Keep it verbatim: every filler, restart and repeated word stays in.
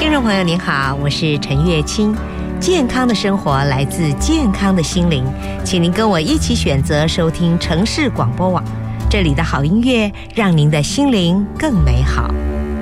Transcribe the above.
听众朋友您好，我是陈月清。健康的生活来自健康的心灵，请您跟我一起选择收听城市广播网，这里的好音乐让您的心灵更美好。